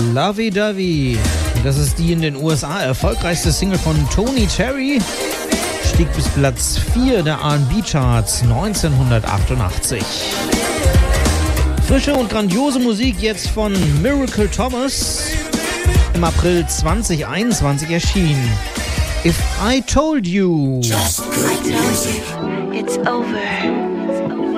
Lovey Dovey. Das ist die in den USA erfolgreichste Single von Tony Terry. Stieg bis Platz 4 der R&B-Charts 1988. Frische und grandiose Musik jetzt von Miracle Thomas. Im April 2021 erschienen. If I Told You. Just good music. It's over.